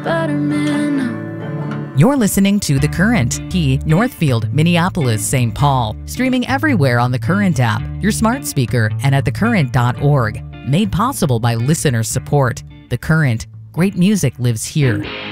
You're listening to The Current, Key, Northfield, Minneapolis, St. Paul. Streaming everywhere on The Current app, your smart speaker, and at thecurrent.org. Made possible by listener support. The Current. Great music lives here.